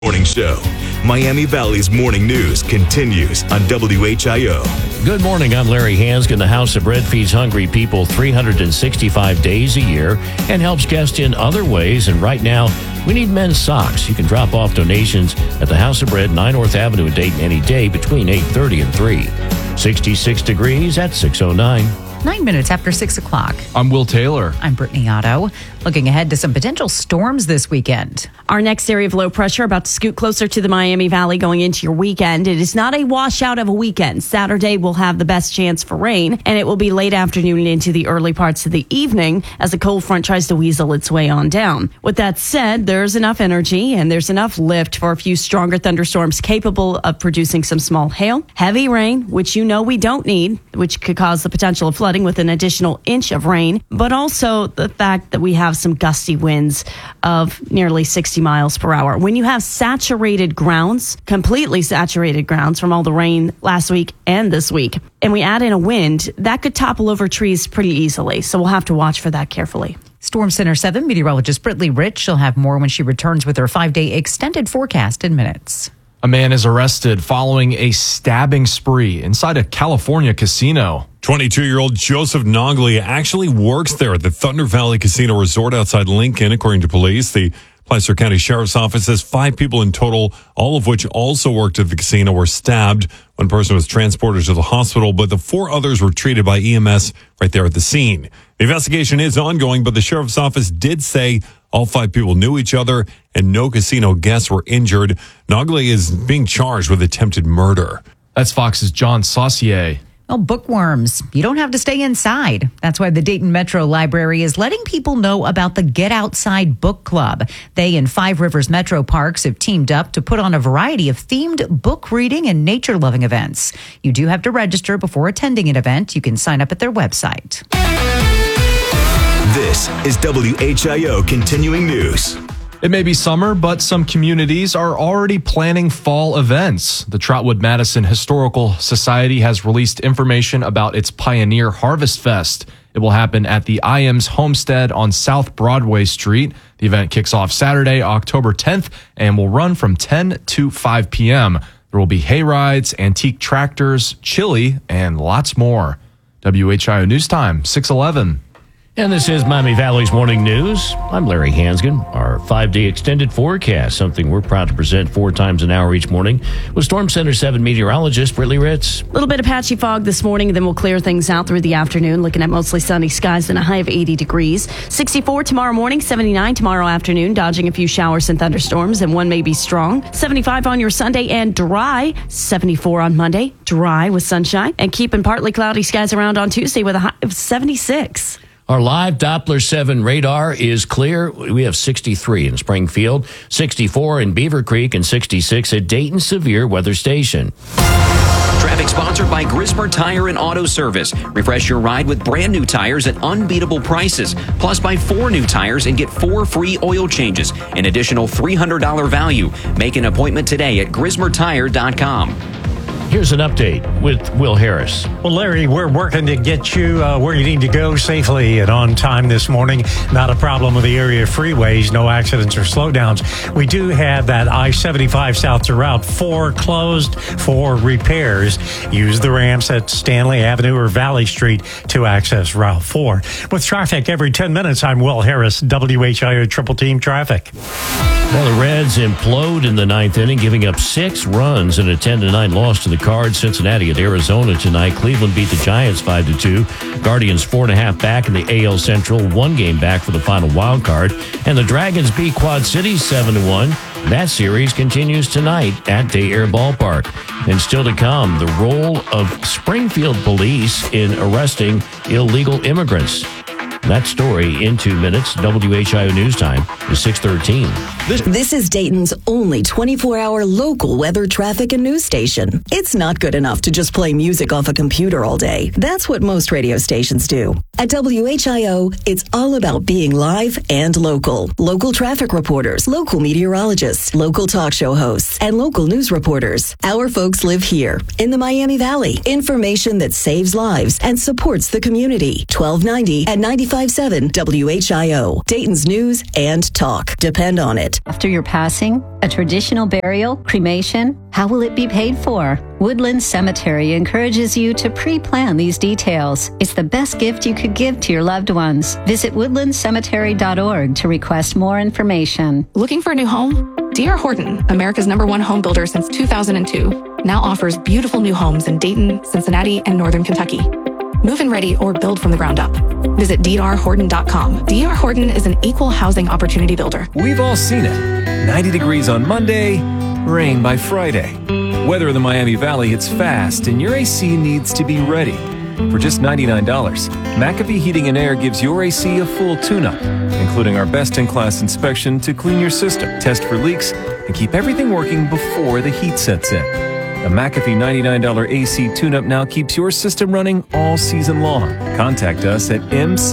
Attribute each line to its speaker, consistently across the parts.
Speaker 1: Morning show. Miami Valley's morning news continues on WHIO.
Speaker 2: Good morning. I'm Larry Hanskin. The House of Bread feeds hungry people 365 days a year and helps guests in other ways. And right now, we need men's socks. You can drop off donations at the House of Bread, 9 North Avenue in Dayton any day between 8:30 and 3. 66 degrees at 6:09.
Speaker 3: 9 minutes after 6 o'clock.
Speaker 4: I'm Will Taylor.
Speaker 3: I'm Brittany Otto. Looking ahead to some potential storms this weekend.
Speaker 5: Our next area of low pressure about to scoot closer to the Miami Valley going into your weekend. It is not a washout of a weekend. Saturday will have the best chance for rain, and it will be late afternoon into the early parts of the evening as the cold front tries to weasel its way on down. With that said, there's enough energy and there's enough lift for a few stronger thunderstorms capable of producing some small hail, heavy rain, which you know we don't need, which could cause the potential of flooding with an additional inch of rain, but also the fact that we have some gusty winds of nearly 60 miles per hour. When you have saturated grounds, completely saturated grounds from all the rain last week and this week, and we add in a wind, that could topple over trees pretty easily. So we'll have to watch for that carefully.
Speaker 3: Storm Center 7 meteorologist Brittany Rich. She'll have more when she returns with her 5-day extended forecast in minutes.
Speaker 4: A man is arrested following a stabbing spree inside a California casino.
Speaker 6: 22-year-old Joseph Nogli actually works there at the Thunder Valley Casino Resort outside Lincoln, according to police. The Placer County Sheriff's Office says 5 people in total, all of which also worked at the casino, were stabbed. One person was transported to the hospital, but the 4 others were treated by EMS right there at the scene. The investigation is ongoing, but the Sheriff's Office did say all 5 people knew each other and no casino guests were injured. Nogli is being charged with attempted murder.
Speaker 4: That's Fox's John Saucier.
Speaker 3: Well, bookworms, you don't have to stay inside. That's why the Dayton Metro Library is letting people know about the Get Outside Book Club. They and Five Rivers Metro Parks have teamed up to put on a variety of themed book reading and nature-loving events. You do have to register before attending an event. You can sign up at their website.
Speaker 1: This is WHIO Continuing News.
Speaker 4: It may be summer, but some communities are already planning fall events. The Trotwood Madison Historical Society has released information about its Pioneer Harvest Fest. It will happen at the Iams Homestead on South Broadway Street. The event kicks off Saturday, October 10th, and will run from 10 to 5 p.m. There will be hay rides, antique tractors, chili, and lots more. WHIO News Time, 6:11.
Speaker 2: And this is Miami Valley's Morning News. I'm Larry Hanskin. Our 5-day extended forecast, something we're proud to present 4 times an hour each morning, with Storm Center 7 meteorologist Brittany Ritz.
Speaker 5: A little bit of patchy fog this morning, then we'll clear things out through the afternoon, looking at mostly sunny skies and a high of 80 degrees. 64 tomorrow morning, 79 tomorrow afternoon, dodging a few showers and thunderstorms, and one may be strong. 75 on your Sunday and dry. 74 on Monday, dry with sunshine, and keeping partly cloudy skies around on Tuesday with a high of 76.
Speaker 2: Our live Doppler 7 radar is clear. We have 63 in Springfield, 64 in Beaver Creek, and 66 at Dayton Severe Weather Station.
Speaker 7: Traffic sponsored by Grismer Tire and Auto Service. Refresh your ride with brand new tires at unbeatable prices. Plus, buy 4 new tires and get 4 free oil changes. An additional $300 value. Make an appointment today at GrismerTire.com.
Speaker 2: Here's an update with Will Harris.
Speaker 8: Well, Larry, we're working to get you where you need to go safely and on time this morning. Not a problem with the area freeways, no accidents or slowdowns. We do have that I-75 south to Route 4 closed for repairs. Use the ramps at Stanley Avenue or Valley Street to access Route 4. With traffic every 10 minutes, I'm Will Harris, WHIO Triple Team Traffic.
Speaker 2: Well, the Reds implode in the 9th inning, giving up 6 runs in a 10-9 loss to the Cards. Cincinnati at Arizona tonight. Cleveland beat the Giants 5-2. Guardians 4.5 back in the AL Central, 1 game back for the final wild card. And the Dragons beat Quad City 7-1. That series continues tonight at Day Air Ballpark. And still to come, the role of Springfield police in arresting illegal immigrants. That story in 2 minutes. WHIO News Time is 6:13.
Speaker 9: This is Dayton's only 24-hour local weather, traffic, and news station. It's not good enough to just play music off a computer all day. That's what most radio stations do. At WHIO, it's all about being live and local. Local traffic reporters, local meteorologists, local talk show hosts, and local news reporters. Our folks live here in the Miami Valley. Information that saves lives and supports the community. 1290 and 95. 95.7 WHIO. Dayton's news and talk. Depend on it.
Speaker 10: After your passing, a traditional burial, cremation, how will it be paid for? Woodland Cemetery encourages you to pre-plan these details. It's the best gift you could give to your loved ones. Visit woodlandcemetery.org to request more information.
Speaker 11: Looking for a new home? D.R. Horton, America's #1 home builder since 2002, now offers beautiful new homes in Dayton, Cincinnati, and Northern Kentucky. Move-in ready or build from the ground up. Visit drhorton.com. D.R. Horton is an equal housing opportunity builder.
Speaker 12: We've all seen it. 90 degrees on Monday, rain by Friday. Weather in the Miami Valley hits fast, and your AC needs to be ready. For just $99, McAfee Heating and Air gives your AC a full tune-up, including our best-in-class inspection to clean your system, test for leaks, and keep everything working before the heat sets in. A McAfee $99 AC tune-up now keeps your system running all season long. Contact us at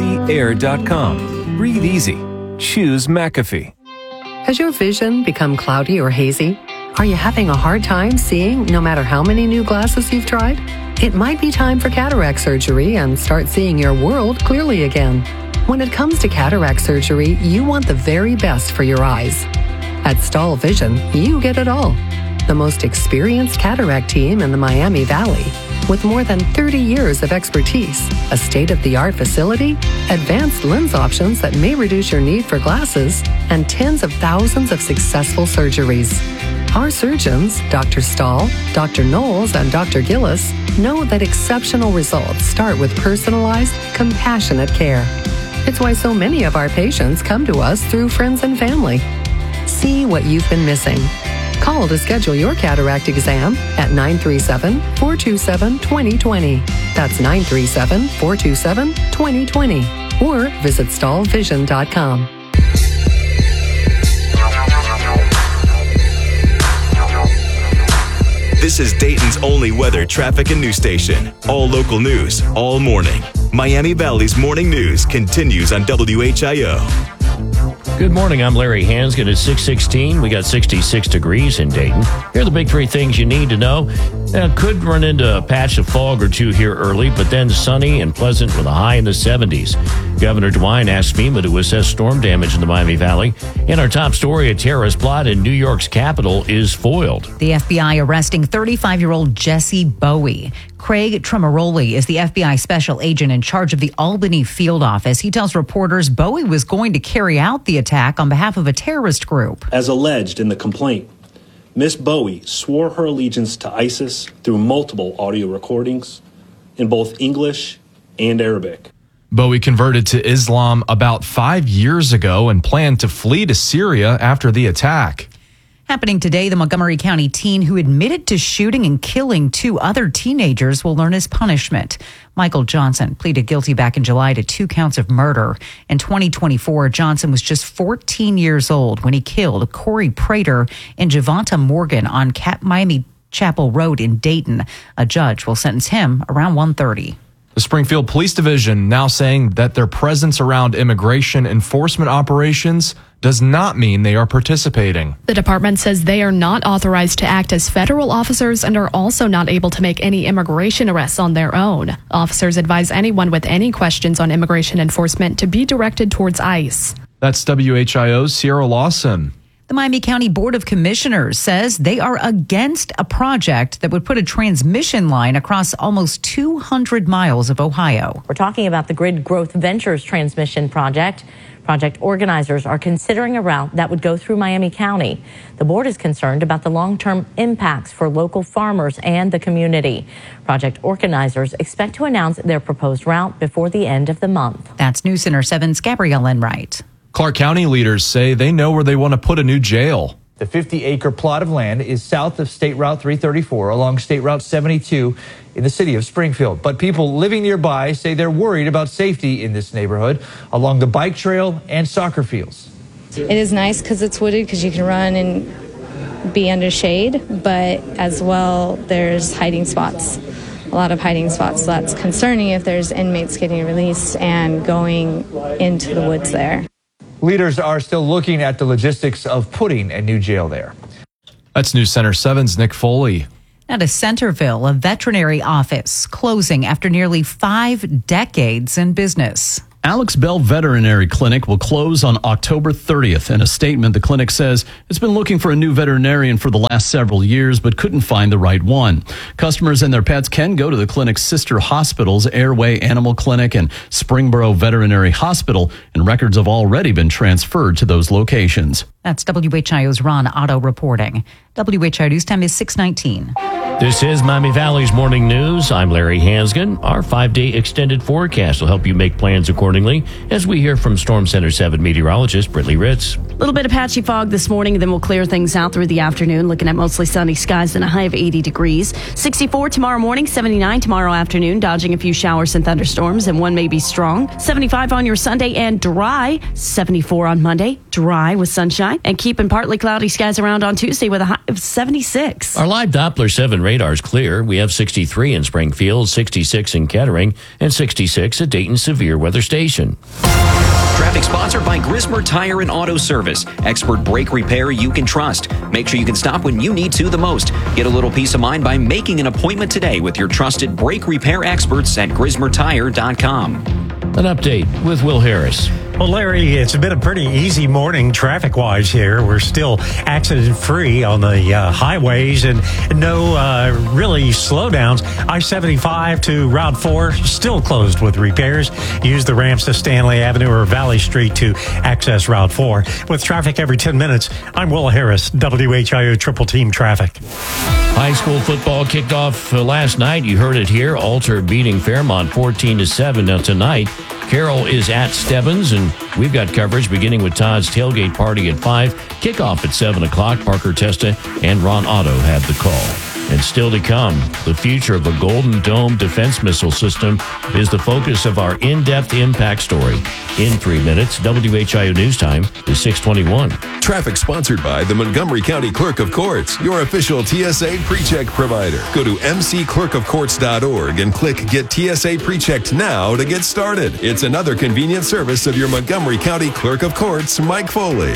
Speaker 12: mcair.com. Breathe easy. Choose McAfee.
Speaker 13: Has your vision become cloudy or hazy? Are you having a hard time seeing no matter how many new glasses you've tried? It might be time for cataract surgery and start seeing your world clearly again. When it comes to cataract surgery, you want the very best for your eyes. At Stahl Vision, you get it all. The most experienced cataract team in the Miami Valley, with more than 30 years of expertise, a state-of-the-art facility, advanced lens options that may reduce your need for glasses, and tens of thousands of successful surgeries. Our surgeons, Dr. Stahl, Dr. Knowles, and Dr. Gillis, know that exceptional results start with personalized, compassionate care. It's why so many of our patients come to us through friends and family. See what you've been missing. Call to schedule your cataract exam at 937-427-2020. That's 937-427-2020. Or visit stahlvision.com.
Speaker 1: This is Dayton's only weather, traffic, and news station. All local news, all morning. Miami Valley's morning news continues on WHIO.
Speaker 2: Good morning. I'm Larry Hansgen at 616. We got 66 degrees in Dayton. Here are the big three things you need to know. Could run into a patch of fog or two here early, but then sunny and pleasant with a high in the 70s. Governor DeWine asked FEMA to assess storm damage in the Miami Valley. In our top story, a terrorist plot in New York's capital is foiled.
Speaker 3: The FBI arresting 35-year-old Jesse Bowie. Craig Tremaroli is the FBI special agent in charge of the Albany field office. He tells reporters Bowie was going to carry out the attack on behalf of a terrorist group.
Speaker 14: As alleged in the complaint, Miss Bowie swore her allegiance to ISIS through multiple audio recordings in both English and Arabic.
Speaker 4: Bowie converted to Islam about 5 years ago and planned to flee to Syria after the attack.
Speaker 3: Happening today, the Montgomery County teen who admitted to shooting and killing 2 other teenagers will learn his punishment. Michael Johnson pleaded guilty back in July to 2 counts of murder. In 2024, Johnson was just 14 years old when he killed Corey Prater and Javonta Morgan on Miami Chapel Road in Dayton. A judge will sentence him around 1:30.
Speaker 4: The Springfield Police Division now saying that their presence around immigration enforcement operations does not mean they are participating.
Speaker 15: The department says they are not authorized to act as federal officers and are also not able to make any immigration arrests on their own. Officers advise anyone with any questions on immigration enforcement to be directed towards ICE.
Speaker 4: That's WHIO's Sierra Lawson.
Speaker 3: The Miami County Board of Commissioners says they are against a project that would put a transmission line across almost 200 miles of Ohio.
Speaker 16: We're talking about the Grid Growth Ventures transmission project. Project organizers are considering a route that would go through Miami County. The board is concerned about the long-term impacts for local farmers and the community. Project organizers expect to announce their proposed route before the end of the month.
Speaker 3: That's News Center 7's Gabrielle Enright.
Speaker 4: Clark County leaders say they know where they want to put a new jail.
Speaker 17: The 50-acre plot of land is south of State Route 334 along State Route 72 in the city of Springfield. But people living nearby say they're worried about safety in this neighborhood along the bike trail and soccer fields.
Speaker 18: It is nice because it's wooded because you can run and be under shade, but as well there's hiding spots. A lot of hiding spots. So that's concerning if there's inmates getting released and going into the woods there.
Speaker 17: Leaders are still looking at the logistics of putting a new jail there.
Speaker 4: That's News Center 7's Nick Foley.
Speaker 3: At a Centerville, a veterinary office closing after nearly 5 decades in business.
Speaker 19: Alex Bell Veterinary Clinic will close on October 30th. In a statement, the clinic says it's been looking for a new veterinarian for the last several years, but couldn't find the right one. Customers and their pets can go to the clinic's sister hospitals, Airway Animal Clinic and Springboro Veterinary Hospital, and records have already been transferred to those locations.
Speaker 3: That's WHIO's Ron Otto reporting. WHIO News Time is 6:19.
Speaker 2: This is Miami Valley's Morning News. I'm Larry Hansgen. Our 5-day extended forecast will help you make plans accordingly as we hear from Storm Center 7 meteorologist Brittany Ritz.
Speaker 5: A little bit of patchy fog this morning, then we'll clear things out through the afternoon, looking at mostly sunny skies and a high of 80 degrees. 64 tomorrow morning, 79 tomorrow afternoon, dodging a few showers and thunderstorms, and one may be strong. 75 on your Sunday and dry. 74 on Monday, dry with sunshine, and keeping partly cloudy skies around on Tuesday with a high of 76.
Speaker 2: Our live Doppler 7 radar is clear. We have 63 in Springfield, 66 in Kettering, and 66 at Dayton Severe Weather Station.
Speaker 7: Traffic sponsored by Grismer Tire and Auto Service. Expert brake repair you can trust. Make sure you can stop when you need to the most. Get a little peace of mind by making an appointment today with your trusted brake repair experts at GrismerTire.com.
Speaker 2: An update with Will Harris.
Speaker 8: Well, Larry, it's been a pretty easy morning traffic-wise here. We're still accident-free on the highways and no really slowdowns. I-75 to Route 4 still closed with repairs. Use the ramps to Stanley Avenue or Valley Street to access Route 4. With traffic every 10 minutes, I'm Will Harris, WHIO Triple Team Traffic.
Speaker 2: High school football kicked off last night. You heard it here. Alter beating Fairmont 14-7. Now tonight, Carroll is at Stebbins, and we've got coverage beginning with Todd's tailgate party at 5. Kickoff at 7 o'clock. Parker Testa and Ron Otto have the call. And still to come, the future of a Golden Dome defense missile system is the focus of our in-depth impact story. In 3 minutes, WHIO News Time is 6:21.
Speaker 20: Traffic sponsored by the Montgomery County Clerk of Courts, your official TSA PreCheck provider. Go to mcclerkofcourts.org and click Get TSA PreChecked now to get started. It's another convenient service of your Montgomery County Clerk of Courts, Mike Foley.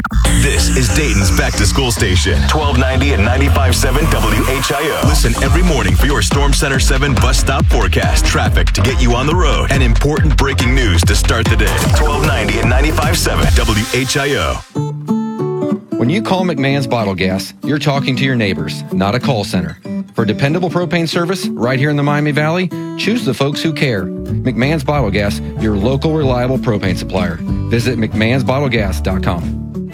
Speaker 1: This is Dayton's Back to School Station, 1290 and 95.7 WHIO. Listen every morning for your Storm Center 7 bus stop forecast, traffic to get you on the road, and important breaking news to start the day. 1290 and 95.7 WHIO.
Speaker 21: When you call McMahon's Bottle Gas, you're talking to your neighbors, not a call center. For dependable propane service right here in the Miami Valley, choose the folks who care. McMahon's Bottle Gas, your local reliable propane supplier. Visit McMahon'sBottleGas.com.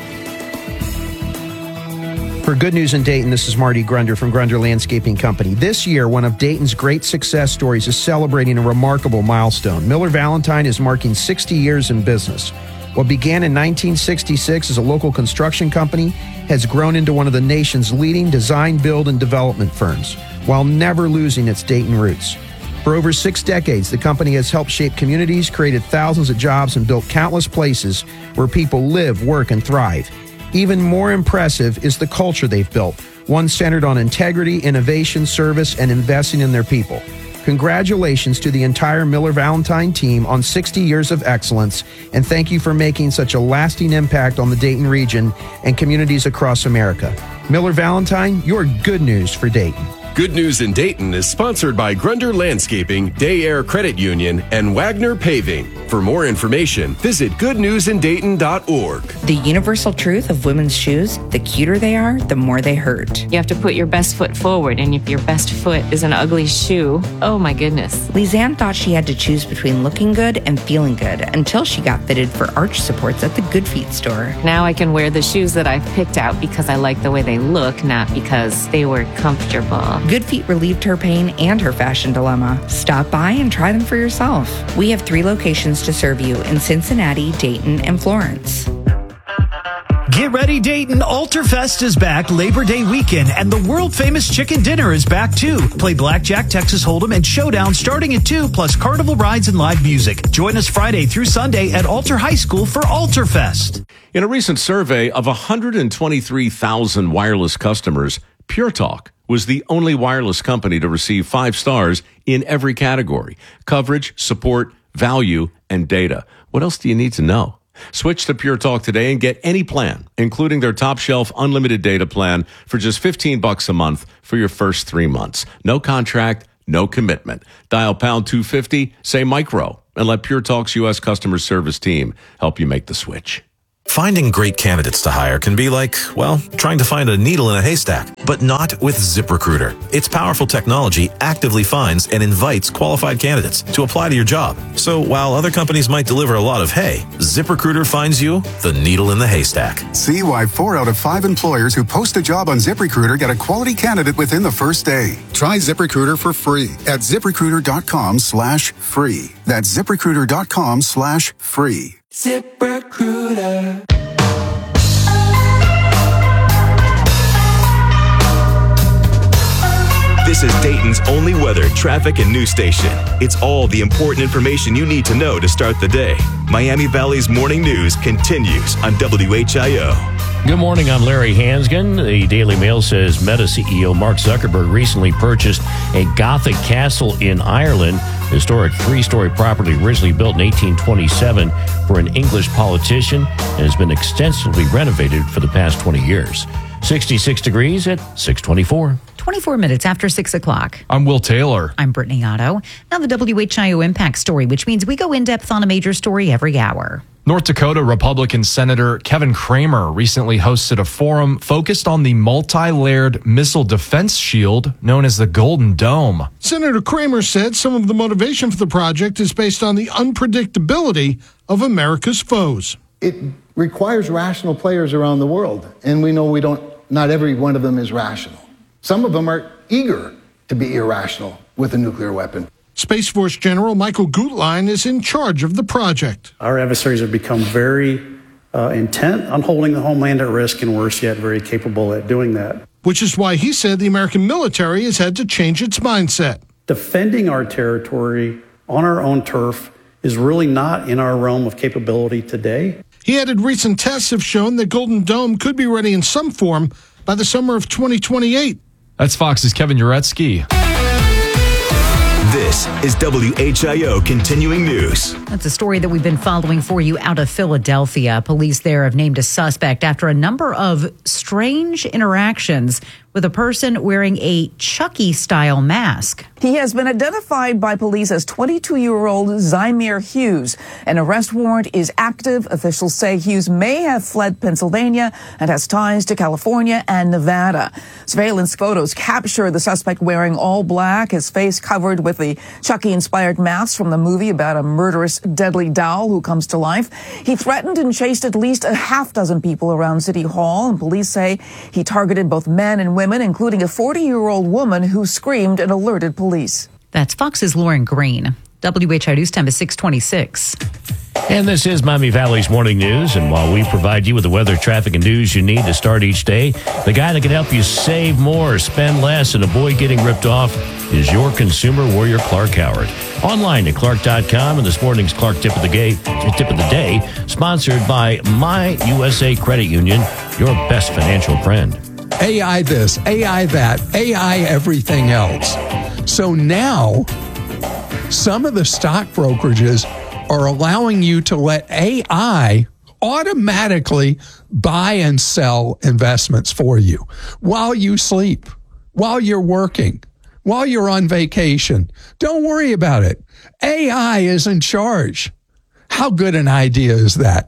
Speaker 22: For Good News in Dayton, this is Marty Grunder from Grunder Landscaping Company. This year, one of Dayton's great success stories is celebrating a remarkable milestone. Miller Valentine is marking 60 years in business. What began in 1966 as a local construction company has grown into one of the nation's leading design, build, and development firms, while never losing its Dayton roots. For over 6 decades, the company has helped shape communities, created thousands of jobs, and built countless places where people live, work, and thrive. Even more impressive is the culture they've built, one centered on integrity, innovation, service, and investing in their people. Congratulations to the entire Miller Valentine team on 60 years of excellence, and thank you for making such a lasting impact on the Dayton region and communities across America. Miller Valentine, your good news for Dayton.
Speaker 20: Good News in Dayton is sponsored by Grunder Landscaping, Day Air Credit Union, and Wagner Paving. For more information, visit goodnewsindayton.org.
Speaker 23: The universal truth of women's shoes, the cuter they are, the more they hurt.
Speaker 24: You have to put your best foot forward, and if your best foot is an ugly shoe, oh my goodness.
Speaker 23: Lizanne thought she had to choose between looking good and feeling good until she got fitted for arch supports at the Good Feet store.
Speaker 24: Now I can wear the shoes that I've picked out because I like the way they look, not because they were comfortable.
Speaker 23: Good Feet relieved her pain and her fashion dilemma. Stop by and try them for yourself. We have 3 locations to serve you in Cincinnati, Dayton, and Florence.
Speaker 25: Get ready, Dayton. Alterfest is back Labor Day weekend, and the world-famous chicken dinner is back, too. Play blackjack, Texas Hold'em, and Showdown starting at 2, plus carnival rides and live music. Join us Friday through Sunday at Alter High School for Alterfest.
Speaker 26: In a recent survey of 123,000 wireless customers, Pure Talk was the only wireless company to receive 5 stars in every category: coverage, support, value, and data. What else do you need to know? Switch to Pure Talk today and get any plan, including their top shelf unlimited data plan for just $15 a month for your first 3 months. No contract, no commitment. Dial pound 250, say micro. and let Pure Talk's U.S. customer service team help you make the switch.
Speaker 6: Finding great candidates to hire can be like, well, trying to find a needle in a haystack, but not with ZipRecruiter. Its powerful technology actively finds and invites qualified candidates to apply to your job. So while other companies might deliver a lot of hay, ZipRecruiter finds you the needle in the haystack.
Speaker 9: See why 4 out of 5 employers who post a job on ZipRecruiter get a quality candidate within the first day. Try ZipRecruiter for free at ZipRecruiter.com/free. That's ZipRecruiter.com/free.
Speaker 10: ZipRecruiter.
Speaker 1: This is Dayton's only weather, traffic, and news station. It's all the important information you need to know to start the day. Miami Valley's morning news continues on WHIO.
Speaker 2: Good morning, I'm Larry Hansgen. The Daily Mail says Meta CEO Mark Zuckerberg recently purchased a Gothic castle in Ireland, historic 3-story property originally built in 1827 for an English politician and has been extensively renovated for the past 20 years. 66 degrees at 6:24.
Speaker 3: 24 minutes after 6 o'clock.
Speaker 4: I'm Will Taylor.
Speaker 3: I'm Brittany Otto. Now the WHIO Impact Story, which means we go in-depth on a major story every hour.
Speaker 4: North Dakota Republican Senator Kevin Cramer recently hosted a forum focused on the multi-layered missile defense shield known as the Golden Dome.
Speaker 11: Senator Cramer said some of the motivation for the project is based on the unpredictability of America's foes.
Speaker 12: It requires rational players around the world, and we know not every one of them is rational. Some of them are eager to be irrational with a nuclear weapon.
Speaker 11: Space Force General Michael Gutlein is in charge of the project.
Speaker 13: Our adversaries have become very intent on holding the homeland at risk, and worse yet, very capable at doing that.
Speaker 11: Which is why he said the American military has had to change its mindset.
Speaker 13: Defending our territory on our own turf is really not in our realm of capability today.
Speaker 11: He added recent tests have shown that Golden Dome could be ready in some form by the summer of 2028.
Speaker 4: That's Fox's Kevin Uretsky.
Speaker 1: This is WHIO Continuing News.
Speaker 3: That's a story that we've been following for you out of Philadelphia. Police there have named a suspect after a number of strange interactions with a person wearing a Chucky-style mask.
Speaker 27: He has been identified by police as 22-year-old Zymir Hughes. An arrest warrant is active. Officials say Hughes may have fled Pennsylvania and has ties to California and Nevada. Surveillance photos capture the suspect wearing all black, his face covered with the Chucky-inspired mask from the movie about a murderous, deadly doll who comes to life. He threatened and chased at least a half dozen people around City Hall, and police say he targeted both men and women, including a 40-year-old woman who screamed and alerted police.
Speaker 3: That's Fox's Lauren Green. WHIO News Time is 6:26.
Speaker 2: And this is Miami Valley's morning news. And while we provide you with the weather, traffic, and news you need to start each day, the guy that can help you save more, spend less, and avoid getting ripped off is your consumer warrior, Clark Howard. Online at Clark.com, and this morning's Clark Tip of the Day, sponsored by My USA Credit Union, your best financial friend.
Speaker 28: AI this, AI that, AI everything else. So now, some of the stock brokerages are allowing you to let AI automatically buy and sell investments for you while you sleep, while you're working, while you're on vacation. Don't worry about it. AI is in charge. How good an idea is that?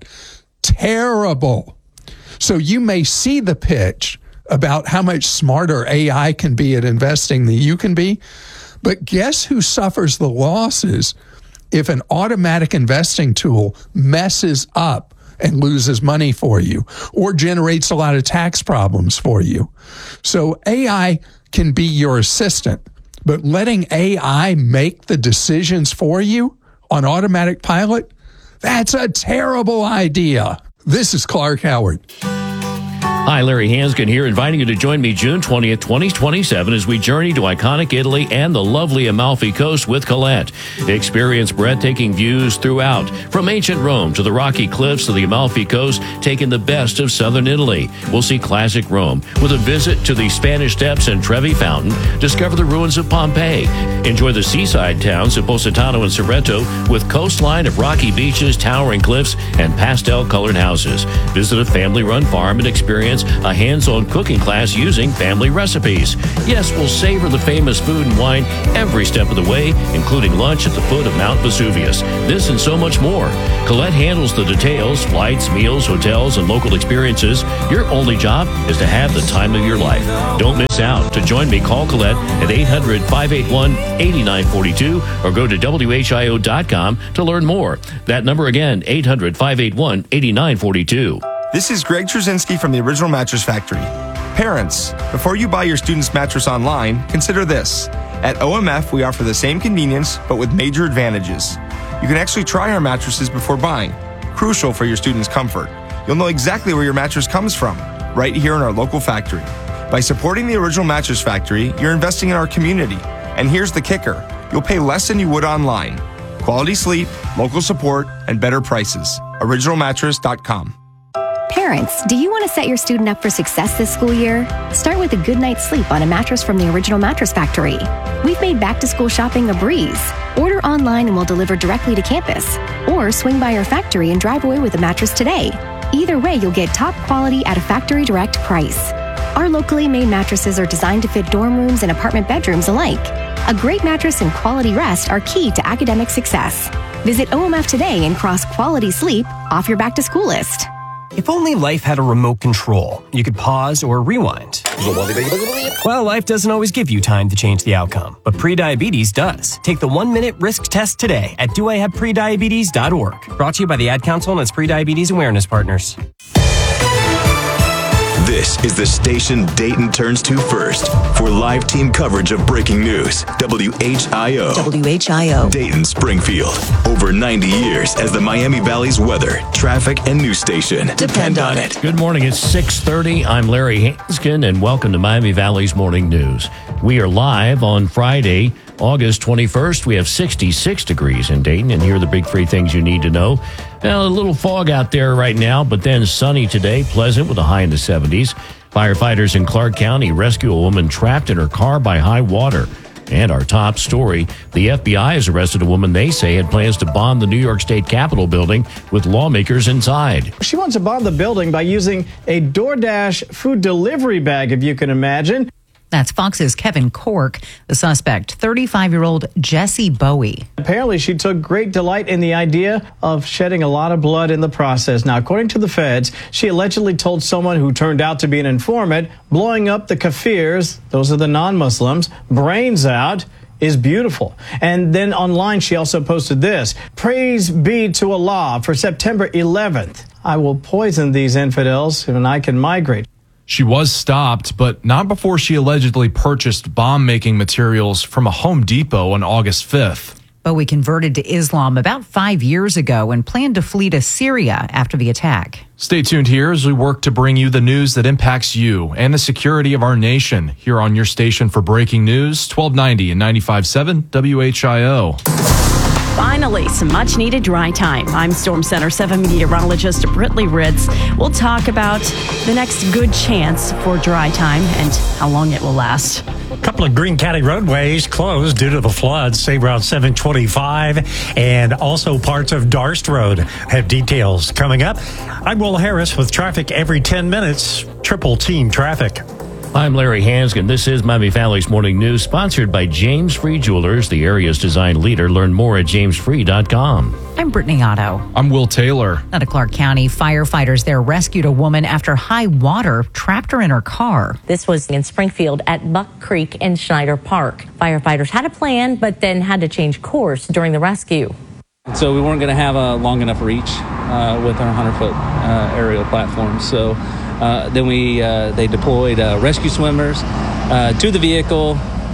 Speaker 28: Terrible. So you may see the pitch about how much smarter AI can be at investing than you can be, but guess who suffers the losses if an automatic investing tool messes up and loses money for you or generates a lot of tax problems for you? So AI can be your assistant, but letting AI make the decisions for you on automatic pilot, that's a terrible idea. This is Clark Howard.
Speaker 2: Hi, Larry Hansgen here, inviting you to join me June 20th, 2027 as we journey to iconic Italy and the lovely Amalfi Coast with Colette. Experience breathtaking views throughout, from ancient Rome to the rocky cliffs of the Amalfi Coast, taking the best of southern Italy. We'll see classic Rome with a visit to the Spanish Steps and Trevi Fountain, discover the ruins of Pompeii, enjoy the seaside towns of Positano and Sorrento with coastline of rocky beaches, towering cliffs, and pastel-colored houses. Visit a family-run farm and experience experience a hands-on cooking class using family recipes. Yes, we'll savor the famous food and wine every step of the way, including lunch at the foot of Mount Vesuvius. This and so much more. Colette handles the details, flights, meals, hotels, and local experiences. Your only job is to have the time of your life. Don't miss out. To join me, call Colette at 800-581-8942 or go to WHIO.com to learn more. That number again, 800-581-8942.
Speaker 5: This is Greg Trzynski from the Original Mattress Factory. Parents, before you buy your student's mattress online, consider this. At OMF, we offer the same convenience, but with major advantages. You can actually try our mattresses before buying, crucial for your student's comfort. You'll know exactly where your mattress comes from, right here in our local factory. By supporting the Original Mattress Factory, you're investing in our community. And here's the kicker. You'll pay less than you would online. Quality sleep, local support, and better prices. OriginalMattress.com.
Speaker 7: Parents, do you want to set your student up for success this school year? Start with a good night's sleep on a mattress from the Original Mattress Factory. We've made back-to-school shopping a breeze. Order online and we'll deliver directly to campus. Or swing by our factory and drive away with a mattress today. Either way, you'll get top quality at a factory direct price. Our locally made mattresses are designed to fit dorm rooms and apartment bedrooms alike. A great mattress and quality rest are key to academic success. Visit OMF today and cross quality sleep off your back-to-school list.
Speaker 14: If only life had a remote control, you could pause or rewind. Well, life doesn't always give you time to change the outcome, but prediabetes does. Take the 1-minute risk test today at doihaveprediabetes.org. Brought to you by the Ad Council and its Prediabetes Awareness Partners.
Speaker 1: This is the station Dayton turns to first for live team coverage of breaking news. WHIO.
Speaker 15: WHIO.
Speaker 1: Dayton, Springfield. Over 90 years as the Miami Valley's weather, traffic, and news station. Depend on it.
Speaker 2: Good morning. It's 6:30. I'm Larry Hanskin, and welcome to Miami Valley's Morning News. We are live on Friday, August 21st. We have 66 degrees in Dayton, and here are the big three things you need to know. Well, a little fog out there right now, but then sunny today, pleasant with a high in the 70s. Firefighters in Clark County rescue a woman trapped in her car by high water. And our top story, the FBI has arrested a woman they say had plans to bomb the New York State Capitol building with lawmakers inside.
Speaker 16: She wants to bomb the building by using a DoorDash food delivery bag, if you can imagine.
Speaker 3: That's Fox's Kevin Cork. The suspect, 35-year-old Jesse Bowie.
Speaker 16: Apparently, she took great delight in the idea of shedding a lot of blood in the process. Now, according to the feds, she allegedly told someone who turned out to be an informant, blowing up the Kafirs, those are the non-Muslims, brains out is beautiful. And then online, she also posted this: praise be to Allah for September 11th. I will poison these infidels and I can migrate.
Speaker 4: She was stopped, but not before she allegedly purchased bomb-making materials from a Home Depot on August 5th.
Speaker 3: Bowie converted to Islam about 5 years ago and planned to flee to Syria after the attack.
Speaker 4: Stay tuned here as we work to bring you the news that impacts you and the security of our nation here on your station for breaking news, 1290 and 95.7 WHIO.
Speaker 17: Finally, some much-needed dry time. I'm Storm Center 7 meteorologist Britley Ritz. We'll talk about the next good chance for dry time and how long it will last.
Speaker 8: A couple of Greene County roadways closed due to the floods. Save Route 725 and also parts of Darst Road have details coming up. I'm Will Harris with traffic every 10 minutes. Triple team traffic.
Speaker 2: I'm Larry Hanskin. This is Miami Valley's Morning News, sponsored by James Free Jewelers, the area's design leader. Learn more at jamesfree.com.
Speaker 3: I'm Brittany Otto.
Speaker 4: I'm Will Taylor.
Speaker 3: Out of Clark County, firefighters there rescued a woman after high water trapped her in her car.
Speaker 18: This was in Springfield at Buck Creek and Schneider Park. Firefighters had a plan, but then had to change course during the rescue.
Speaker 19: So we weren't going to have a long enough reach with our 100-foot aerial platform. So then they deployed rescue swimmers to the vehicle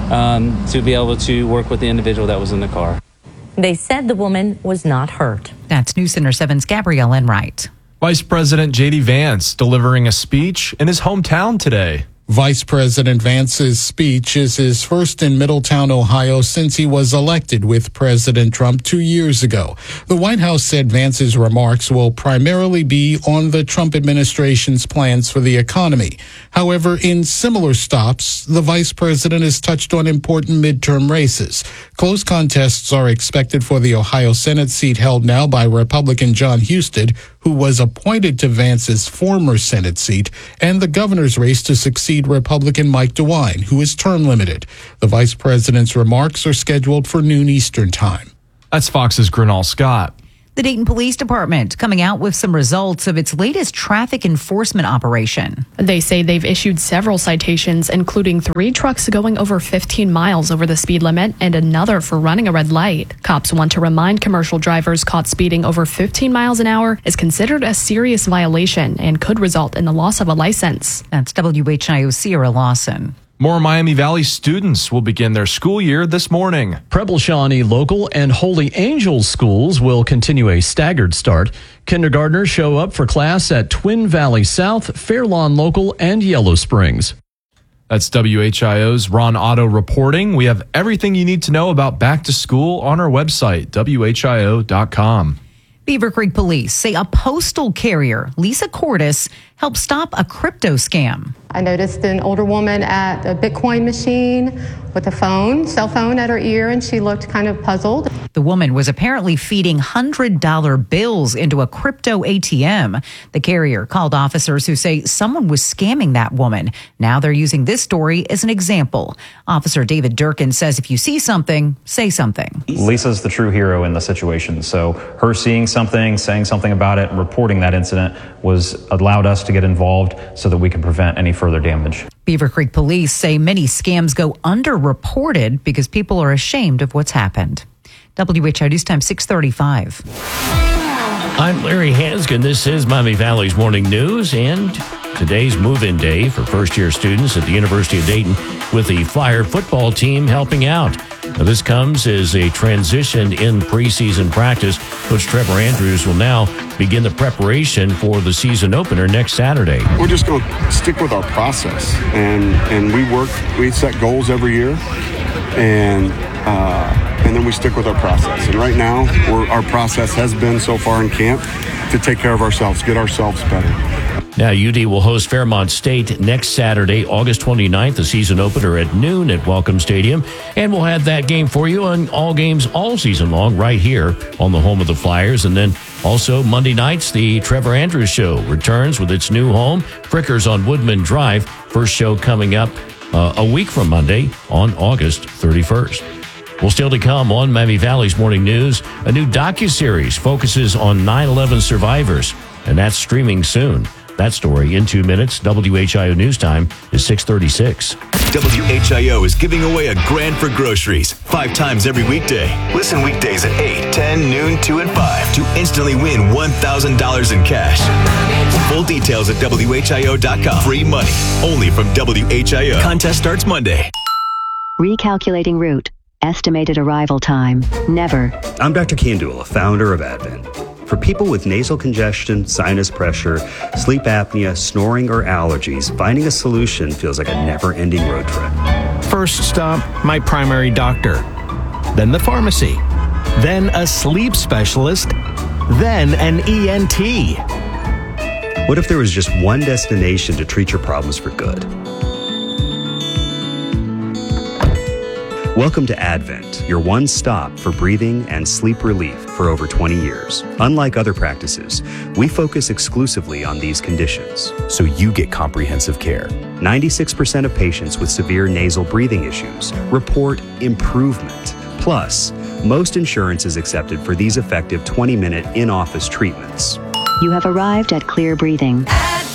Speaker 19: to be able to work with the individual that was in the car.
Speaker 18: They said the woman was not hurt.
Speaker 3: That's News Center 7's Gabrielle Enright.
Speaker 4: Vice President J.D. Vance delivering a speech in his hometown today.
Speaker 11: Vice President Vance's speech is his first in Middletown, Ohio, since he was elected with President Trump 2 years ago. The White House said Vance's remarks will primarily be on the Trump administration's plans for the economy. However, in similar stops, the vice president has touched on important midterm races. Close contests are expected for the Ohio Senate seat held now by Republican John Husted, who was appointed to Vance's former Senate seat, and the governor's race to succeed Republican Mike DeWine, who is term limited. The vice president's remarks are scheduled for noon Eastern time.
Speaker 4: That's Fox's Grinall Scott.
Speaker 3: The Dayton Police Department coming out with some results of its latest traffic enforcement operation.
Speaker 15: They say they've issued several citations, including 3 trucks going over 15 miles over the speed limit and another for running a red light. Cops want to remind commercial drivers caught speeding over 15 miles an hour is considered a serious violation and could result in the loss of a license.
Speaker 3: That's WHIO Sierra Lawson.
Speaker 4: More Miami Valley students will begin their school year this morning.
Speaker 20: Preble Shawnee Local and Holy Angels schools will continue a staggered start. Kindergartners show up for class at Twin Valley South, Fairlawn Local, and Yellow Springs.
Speaker 4: That's WHIO's Ron Otto reporting. We have everything you need to know about back to school on our website, WHIO.com.
Speaker 3: Beaver Creek police say a postal carrier, Lisa Cordes, helped stop a crypto scam.
Speaker 21: I noticed an older woman at a Bitcoin machine with a cell phone at her ear, and she looked kind of puzzled.
Speaker 3: The woman was apparently feeding $100 bills into a crypto ATM. The carrier called officers who say someone was scamming that woman. Now they're using this story as an example. Officer David Durkin says if you see something, say something.
Speaker 22: Lisa's the true hero in the situation. So her seeing something, saying something about it, and reporting that incident allowed us to get involved so that we could prevent any further damage.
Speaker 3: Beaver Creek police say many scams go underreported because people are ashamed of what's happened. WHIO News Time 6:35.
Speaker 2: I'm Larry Hanskin. This is Miami Valley's Morning News, and today's move-in day for first-year students at the University of Dayton with the Flyer football team helping out. Now, this comes as a transition in preseason practice. Coach Trevor Andrews will now begin the preparation for the season opener next Saturday.
Speaker 23: We're just going to stick with our process, and we set goals every year, and then we stick with our process. And right now, our process has been so far in camp to take care of ourselves, get ourselves better.
Speaker 2: Now, UD will host Fairmont State next Saturday, August 29th, the season opener at noon at Welcome Stadium. And we'll have that game for you on all games all season long right here on the home of the Flyers. And then also Monday nights, the Trevor Andrews Show returns with its new home, Frickers on Woodman Drive. First show coming up a week from Monday on August 31st. Well, still to come on Miami Valley's Morning News, a new docuseries focuses on 9/11 survivors, and that's streaming soon. That story in 2 minutes. WHIO News Time is 6:36.
Speaker 1: WHIO is giving away a grand for groceries 5 times every weekday. Listen weekdays at 8, 10, noon, 2, and 5 to instantly win $1,000 in cash. Full details at WHIO.com. Free money only from WHIO. Contest starts Monday.
Speaker 24: Recalculating route. Estimated arrival time. Never.
Speaker 25: I'm Dr. Kandula, founder of Advent. For people with nasal congestion, sinus pressure, sleep apnea, snoring, or allergies, finding a solution feels like a never-ending road trip.
Speaker 26: First stop, my primary doctor. Then the pharmacy. Then a sleep specialist. Then an ENT.
Speaker 25: What if there was just one destination to treat your problems for good? Welcome to Advent, your one stop for breathing and sleep relief for over 20 years. Unlike other practices, we focus exclusively on these conditions, so you get comprehensive care. 96% of patients with severe nasal breathing issues report improvement. Plus, most insurance is accepted for these effective 20-minute in-office treatments.
Speaker 24: You have arrived at Clear Breathing.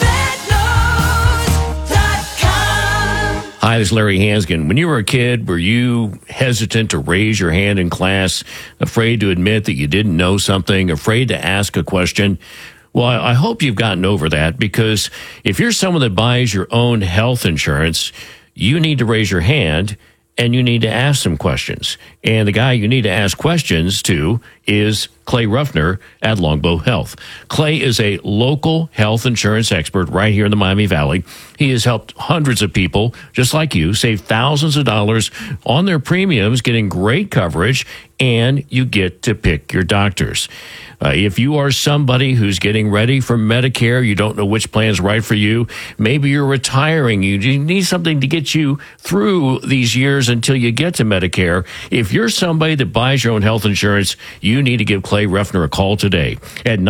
Speaker 2: Hi, this is Larry Hanskin. When you were a kid, were you hesitant to raise your hand in class, afraid to admit that you didn't know something, afraid to ask a question? Well, I hope you've gotten over that, because if you're someone that buys your own health insurance, you need to raise your hand and you need to ask some questions. And the guy you need to ask questions to is Clay Ruffner at Longbow Health. Clay is a local health insurance expert right here in the Miami Valley. He has helped hundreds of people, just like you, save thousands of dollars on their premiums, getting great coverage, and you get to pick your doctors. If you are somebody who's getting ready for Medicare, you don't know which plan is right for you, maybe you're retiring, you need something to get you through these years until you get to Medicare. If you're somebody that buys your own health insurance, you need to give Clay Ruffner a call today at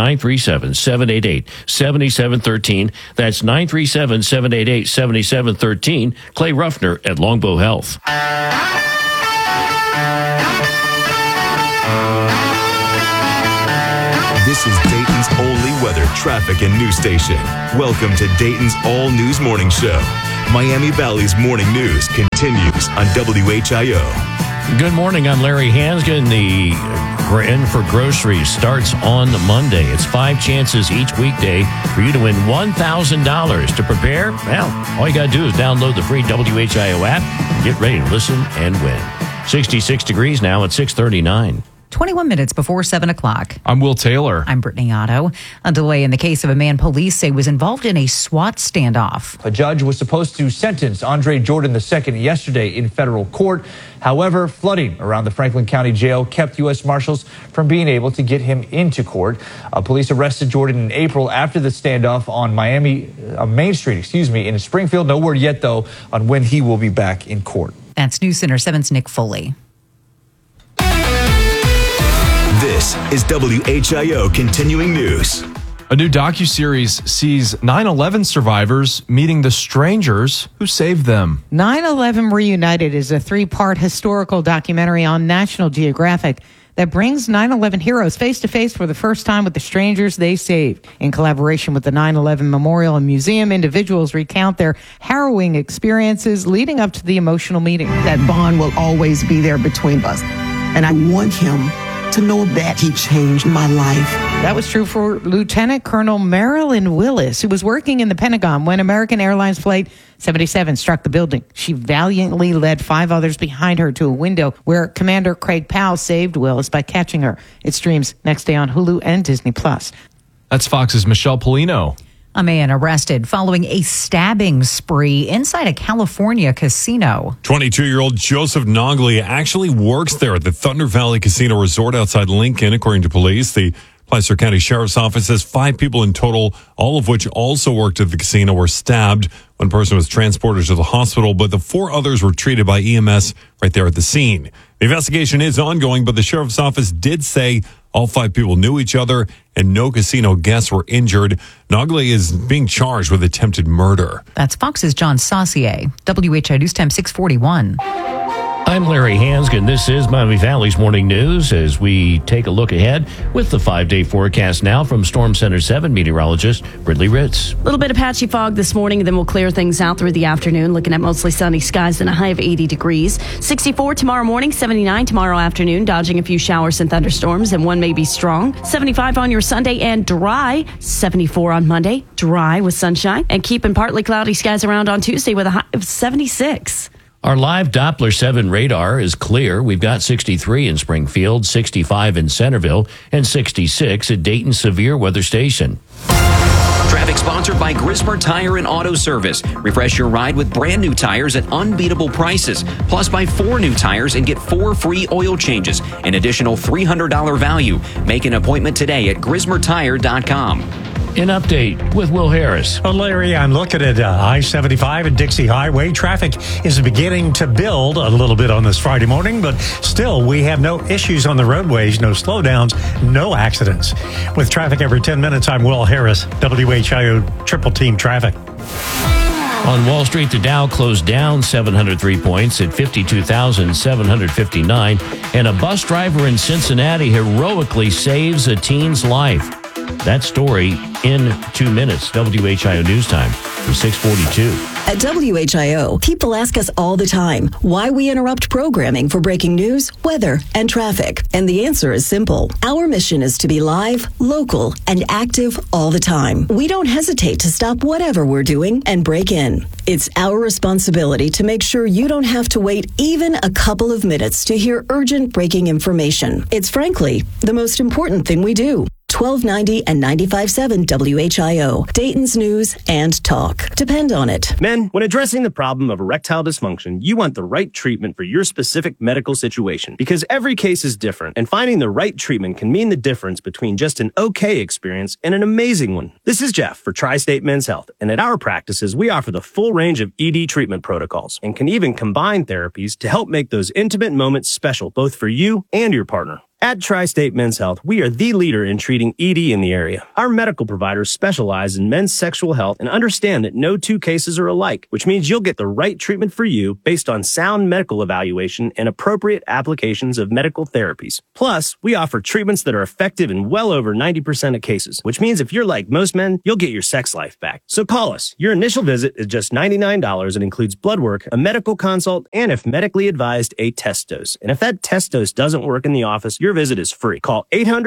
Speaker 2: 937-788-7713. That's 937-788-7713. Clay Ruffner at Longbow Health.
Speaker 1: This is Dayton's only weather, traffic, and news station. Welcome to Dayton's All News Morning Show. Miami Valley's morning news continues on WHIO.
Speaker 2: Good morning. I'm Larry Hansgen. The End for Groceries starts on Monday. It's 5 chances each weekday for you to win $1,000. To prepare, well, all you got to do is download the free WHIO app and get ready to listen and win. 66 degrees now at 6:39.
Speaker 3: 21 minutes before 7 o'clock.
Speaker 4: I'm Will Taylor.
Speaker 3: I'm Brittany Otto. A delay in the case of a man police say was involved in a SWAT standoff.
Speaker 5: A judge was supposed to sentence Andre Jordan II yesterday in federal court. However, flooding around the Franklin County Jail kept U.S. Marshals from being able to get him into court. Police arrested Jordan in April after the standoff on Main Street, in Springfield. No word yet, though, on when he will be back in court.
Speaker 3: That's News Center 7's Nick Foley.
Speaker 1: This is WHIO Continuing News.
Speaker 4: A new docuseries sees 9/11 survivors meeting the strangers who saved them.
Speaker 6: 9/11 Reunited is a 3-part historical documentary on National Geographic that brings 9/11 heroes face-to-face for the first time with the strangers they saved. In collaboration with the 9/11 Memorial and Museum, individuals recount their harrowing experiences leading up to the emotional meeting.
Speaker 9: That bond will always be there between us, and I want him to know that he changed my life.
Speaker 6: That was true for Lieutenant Colonel Marilyn Willis, who was working in the Pentagon when American Airlines Flight 77 struck the building. She valiantly led 5 others behind her to a window where Commander Craig Powell saved Willis by catching her. It streams next day on Hulu and Disney+.
Speaker 4: That's Fox's Michelle Polino.
Speaker 3: A man arrested following a stabbing spree inside a California casino.
Speaker 10: 22-year-old Joseph Noglia actually works there at the Thunder Valley Casino Resort outside Lincoln, according to police. The Placer County Sheriff's Office says 5 people in total, all of which also worked at the casino, were stabbed. One person was transported to the hospital, but the 4 others were treated by EMS right there at the scene. The investigation is ongoing, but the Sheriff's Office did say all 5 people knew each other and no casino guests were injured. Noglia is being charged with attempted murder.
Speaker 3: That's Fox's John Saucier. WHIO News Time 641.
Speaker 2: I'm Larry Hansgen. This is Miami Valley's Morning News as we take a look ahead with the 5-day forecast now from Storm Center 7 meteorologist Brittany Ritz.
Speaker 17: A little bit of patchy fog this morning, then we'll clear things out through the afternoon, looking at mostly sunny skies and a high of 80 degrees. 64 tomorrow morning, 79 tomorrow afternoon, dodging a few showers and thunderstorms, and one may be strong. 75 on your Sunday and dry. 74 on Monday, dry with sunshine, and keeping partly cloudy skies around on Tuesday with a high of 76.
Speaker 2: Our live Doppler 7 radar is clear. We've got 63 in Springfield, 65 in Centerville, and 66 at Dayton Severe Weather Station.
Speaker 12: Traffic sponsored by Grismer Tire and Auto Service. Refresh your ride with brand new tires at unbeatable prices. Plus, buy 4 new tires and get 4 free oil changes. An additional $300 value. Make an appointment today at GrismerTire.com.
Speaker 2: An update with Will Harris.
Speaker 8: Well, Larry, I'm looking at I-75 and Dixie Highway. Traffic is beginning to build a little bit on this Friday morning, but still, we have no issues on the roadways, no slowdowns, no accidents. With traffic every 10 minutes, I'm Will Harris, WHIO Triple Team Traffic.
Speaker 2: On Wall Street, the Dow closed down 703 points at 52,759, and a bus driver in Cincinnati heroically saves a teen's life. That story in 2 minutes. WHIO News Time from 642.
Speaker 7: At WHIO, people ask us all the time why we interrupt programming for breaking news, weather, and traffic. And the answer is simple. Our mission is to be live, local, and active all the time. We don't hesitate to stop whatever we're doing and break in. It's our responsibility to make sure you don't have to wait even a couple of minutes to hear urgent breaking information. It's frankly the most important thing we do. 1290 and 95.7 WHIO, Dayton's news and talk. Depend on it.
Speaker 13: Men, when addressing the problem of erectile dysfunction, you want the right treatment for your specific medical situation because every case is different, and finding the right treatment can mean the difference between just an okay experience and an amazing one. This is Jeff for Tri-State Men's Health, and at our practices, we offer the full range of ED treatment protocols and can even combine therapies to help make those intimate moments special both for you and your partner. At Tri-State Men's Health, we are the leader in treating ED in the area. Our medical providers specialize in men's sexual health and understand that no two cases are alike, which means you'll get the right treatment for you based on sound medical evaluation and appropriate applications of medical therapies. Plus, we offer treatments that are effective in well over 90% of cases, which means if you're like most men, you'll get your sex life back. So call us. Your initial visit is just $99 and includes blood work, a medical consult, and if medically advised, a test dose. And if that test dose doesn't work in the office, your visit is free. Call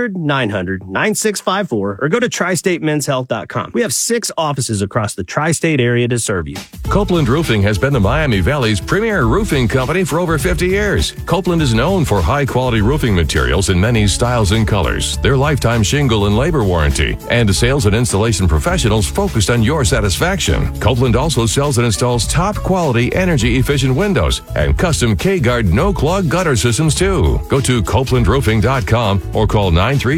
Speaker 13: 800-900-9654 or go to tristatemenshealth.com. We have 6 offices across the tri-state area to serve you.
Speaker 14: Copeland Roofing has been the Miami Valley's premier roofing company for over 50 years. Copeland is known for high-quality roofing materials in many styles and colors, their lifetime shingle and labor warranty, and sales and installation professionals focused on your satisfaction. Copeland also sells and installs top-quality, energy-efficient windows and custom K-Guard no-clog gutter systems, too. Go to CopelandRoofing.com or call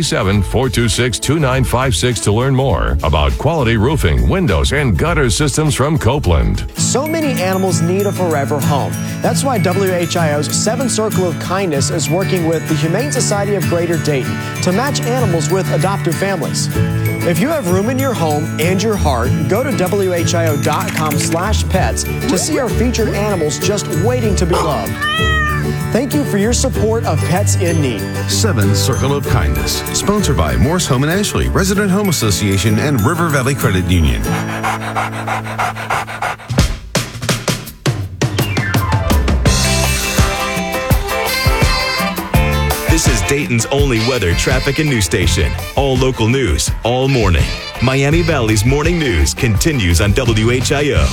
Speaker 14: 937-426-2956 to learn more about quality roofing, windows, and gutter systems from Copeland.
Speaker 16: So many animals need a forever home. That's why WHIO's 7 Circle of Kindness is working with the Humane Society of Greater Dayton to match animals with adoptive families. If you have room in your home and your heart, go to WHIO.com/pets to see our featured animals just waiting to be loved. Thank you for your support of Pets in Need.
Speaker 18: 7 Circle of Kindness, sponsored by Morse Home and Ashley, Resident Home Association, and River Valley Credit Union.
Speaker 1: This is Dayton's only weather, traffic, and news station. All local news, all morning. Miami Valley's morning news continues on WHIO.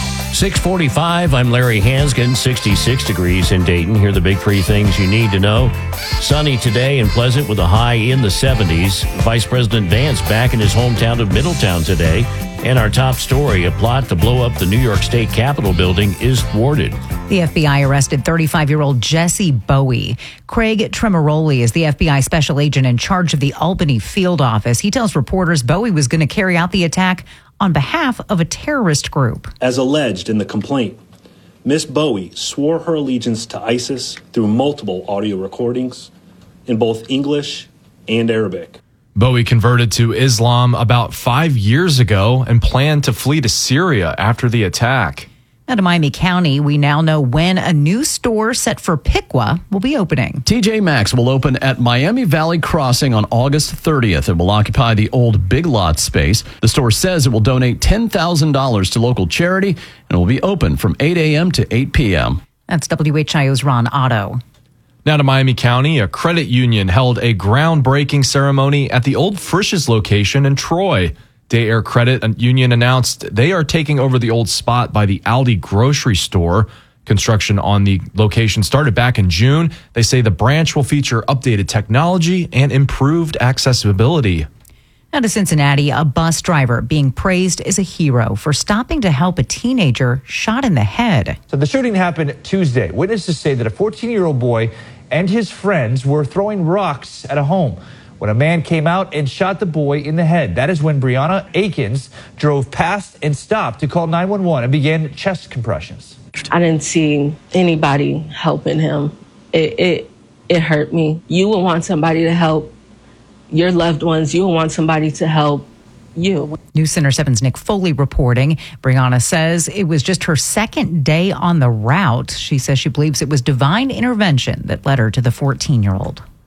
Speaker 2: 6:45, I'm Larry Hansgen, 66 degrees in Dayton. Here are the big 3 things you need to know. Sunny today and pleasant with a high in the 70s. Vice President Vance back in his hometown of Middletown today. And our top story, a plot to blow up the New York State Capitol building is thwarted.
Speaker 3: The FBI arrested 35-year-old Jesse Bowie. Craig Tremoroli is the FBI special agent in charge of the Albany field office. He tells reporters Bowie was going to carry out the attack on behalf of a terrorist group.
Speaker 19: As alleged in the complaint, Miss Bowie swore her allegiance to ISIS through multiple audio recordings in both English and Arabic.
Speaker 4: Bowie converted to Islam about 5 years ago and planned to flee to Syria after the attack.
Speaker 3: Out of Miami County, we now know when a new store set for Piqua will be opening.
Speaker 20: TJ Maxx will open at Miami Valley Crossing on August 30th. It will occupy the old Big Lots space. The store says it will donate $10,000 to local charity and will be open from 8 a.m. to 8 p.m.
Speaker 3: That's WHIO's Ron Otto.
Speaker 4: Now to Miami County, a credit union held a groundbreaking ceremony at the old Frisch's location in Troy. Day Air Credit Union announced they are taking over the old spot by the Aldi grocery store. Construction on the location started back in June. They say the branch will feature updated technology and improved accessibility.
Speaker 3: Now to Cincinnati, a bus driver being praised as a hero for stopping to help a teenager shot in the head.
Speaker 5: So the shooting happened Tuesday. Witnesses say that a 14-year-old boy and his friends were throwing rocks at a home when a man came out and shot the boy in the head. That is when Brianna Akins drove past and stopped to call 911 and began chest compressions.
Speaker 27: I didn't see anybody helping him. It hurt me. You would want somebody to help your loved ones. You would want somebody to help you.
Speaker 3: News Center 7's Nick Foley reporting. Brianna says it was just her second day on the route. She says she believes it was divine intervention that led her to the 14-year-old.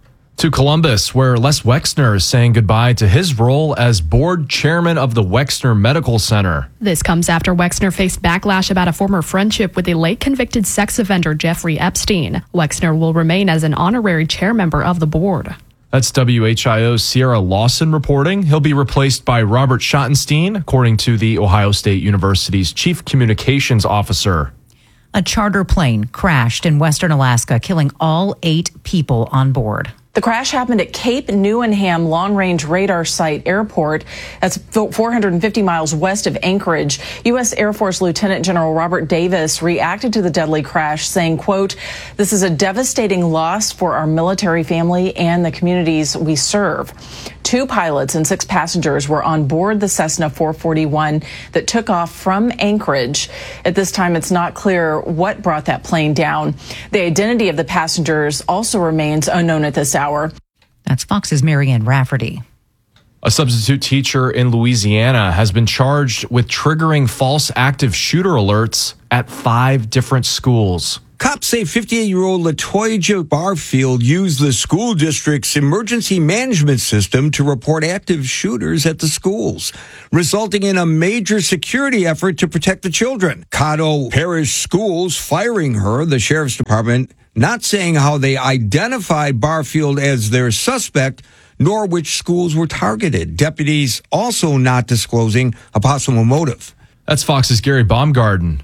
Speaker 4: To Columbus, where Les Wexner is saying goodbye to his role as board chairman of the Wexner Medical Center.
Speaker 11: This comes after Wexner faced backlash about a former friendship with the late convicted sex offender Jeffrey Epstein. Wexner will remain as an honorary chair member of the board.
Speaker 4: That's WHIO's Sierra Lawson reporting. He'll be replaced by Robert Schottenstein, according to the Ohio State University's chief communications officer.
Speaker 3: A charter plane crashed in western Alaska, killing all 8 people on board.
Speaker 15: The crash happened at Cape Newenham Long Range Radar Site Airport. That's 450 miles west of Anchorage. U.S. Air Force Lieutenant General Robert Davis reacted to the deadly crash, saying, quote, "This is a devastating loss for our military family and the communities we serve." 2 pilots and 6 passengers were on board the Cessna 441 that took off from Anchorage. At this time, it's not clear what brought that plane down. The identity of the passengers also remains unknown at this hour.
Speaker 3: That's Fox's Marianne Rafferty.
Speaker 4: A substitute teacher in Louisiana has been charged with triggering false active shooter alerts at 5 different schools.
Speaker 21: Cops say 58-year-old LaToya Barfield used the school district's emergency management system to report active shooters at the schools, resulting in a major security effort to protect the children. Caddo Parish Schools firing her, the sheriff's department not saying how they identified Barfield as their suspect, nor which schools were targeted. Deputies also not disclosing a possible motive.
Speaker 4: That's Fox's Gary Baumgarten.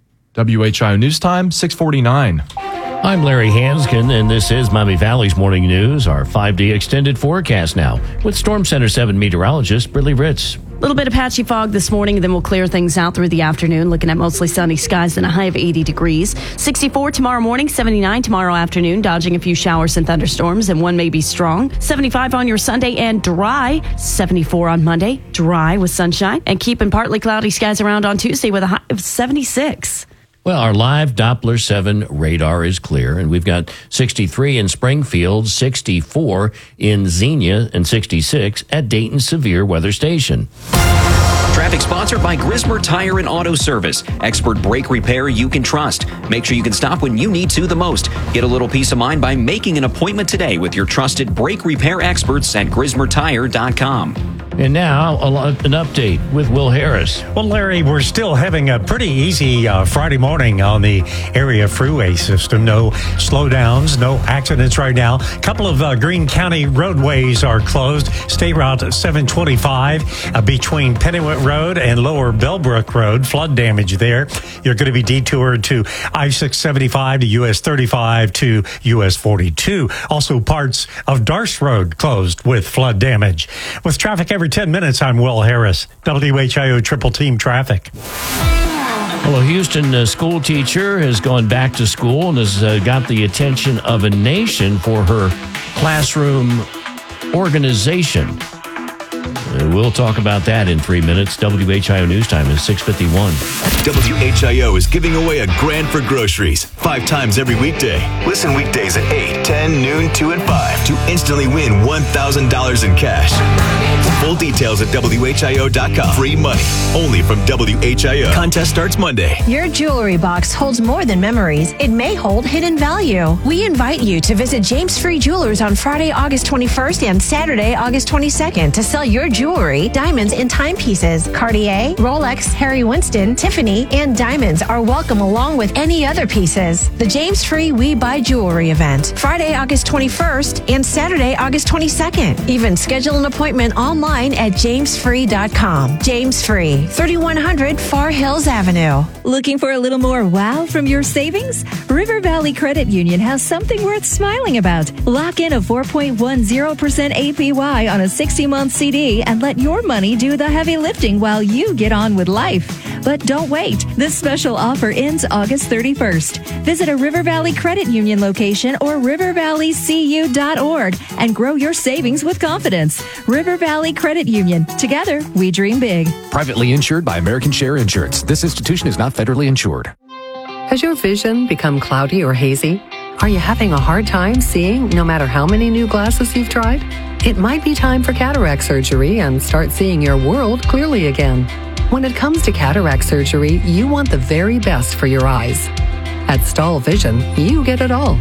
Speaker 4: WHIO News Time, 6:49.
Speaker 2: I'm Larry Hanskin, and this is Miami Valley's Morning News, our 5-day extended forecast now, with Storm Center 7 meteorologist Brittany Ritz.
Speaker 17: A little bit of patchy fog this morning, then we'll clear things out through the afternoon, looking at mostly sunny skies and a high of 80 degrees. 64 tomorrow morning, 79 tomorrow afternoon, dodging a few showers and thunderstorms, and one may be strong. 75 on your Sunday and dry. 74 on Monday, dry with sunshine, and keeping partly cloudy skies around on Tuesday with a high of 76.
Speaker 2: Well, our live Doppler 7 radar is clear, and we've got 63 in Springfield, 64 in Xenia, and 66 at Dayton Severe Weather Station.
Speaker 12: Traffic sponsored by Grismer Tire and Auto Service. Expert brake repair you can trust. Make sure you can stop when you need to the most. Get a little peace of mind by making an appointment today with your trusted brake repair experts at GrismerTire.com.
Speaker 2: And now, an update with Will Harris.
Speaker 8: Well, Larry, we're still having a pretty easy Friday morning on the area freeway system. No slowdowns, no accidents right now. A couple of Greene County roadways are closed. State Route 725 between Pennywent Road and Lower Bellbrook Road. Flood damage there. You're going to be detoured to I-675 to US 35 to US 42. Also, parts of Darce Road closed with flood damage. With traffic every 10 minutes, I'm Will Harris, WHIO Triple Team Traffic.
Speaker 2: Well, a Houston school teacher has gone back to school and has got the attention of a nation for her classroom organization. We'll talk about that in 3 minutes. WHIO News Time is 6:51.
Speaker 1: WHIO is giving away a grand for groceries 5 times every weekday. Listen weekdays at 8, 10, noon, 2, and 5 to instantly win $1,000 in cash. Full details at WHIO.com. Free money only from WHIO. Contest starts Monday.
Speaker 22: Your jewelry box holds more than memories. It may hold hidden value. We invite you to visit James Free Jewelers on Friday, August 21st and Saturday, August 22nd to sell your jewelry, diamonds, and timepieces. Cartier, Rolex, Harry Winston, Tiffany, and diamonds are welcome along with any other pieces. The James Free We Buy Jewelry event, Friday, August 21st and Saturday, August 22nd. Even schedule an appointment online at jamesfree.com. James Free, 3100 Far Hills Avenue.
Speaker 23: Looking for a little more wow from your savings? River Valley Credit Union has something worth smiling about. Lock in a 4.10% APY on a 60-month CD and let your money do the heavy lifting while you get on with life. But don't wait. This special offer ends August 31st. Visit a River Valley Credit Union location or rivervalleycu.org and grow your savings with confidence. River Valley Credit Union. Together, we dream big.
Speaker 25: Privately insured by American Share Insurance. This institution is not federally insured.
Speaker 26: Has your vision become cloudy or hazy? Are you having a hard time seeing no matter how many new glasses you've tried? It might be time for cataract surgery and start seeing your world clearly again. When it comes to cataract surgery, you want the very best for your eyes. At Stahl Vision, you get it all.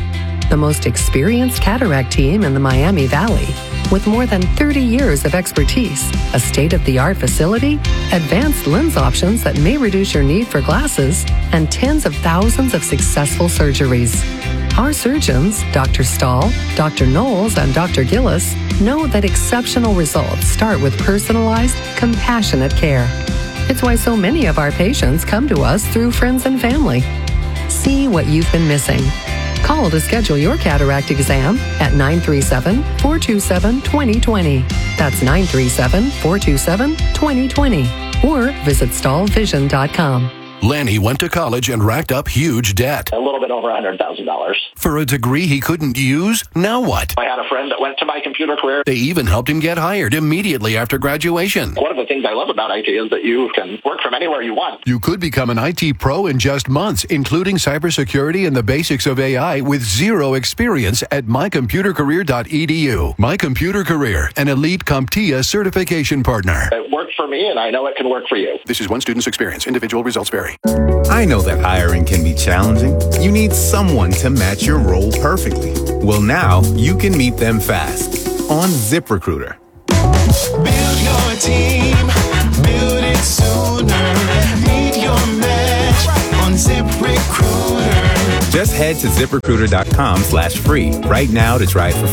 Speaker 26: the most experienced cataract team in the Miami Valley. With more than 30 years of expertise, a state-of-the-art facility, advanced lens options that may reduce your need for glasses, and tens of thousands of successful surgeries. Our surgeons, Dr. Stahl, Dr. Knowles, and Dr. Gillis, know that exceptional results start with personalized, compassionate care. It's why so many of our patients come to us through friends and family. See what you've been missing. Call to schedule your cataract exam at 937-427-2020. That's 937-427-2020. Or visit stallvision.com.
Speaker 6: Lanny went to college and racked up huge debt.
Speaker 7: A little bit over $100,000.
Speaker 6: For a degree he couldn't use? Now what?
Speaker 7: I had a friend that went to My Computer Career.
Speaker 6: They even helped him get hired immediately after graduation.
Speaker 7: One of the things I love about IT is that you can work from anywhere you want.
Speaker 6: You could become an IT pro in just months, including cybersecurity and the basics of AI with zero experience at mycomputercareer.edu. My Computer Career, an elite CompTIA certification partner.
Speaker 7: It worked for me, and I know it can work for you.
Speaker 6: This is one student's experience. Individual results vary.
Speaker 9: I know that hiring can be challenging. You need someone to match your role perfectly. Well, now you can meet them fast on ZipRecruiter.
Speaker 10: Build your team, build it sooner. Meet your match on ZipRecruiter.
Speaker 9: Just head to ZipRecruiter.com/free right now to try it for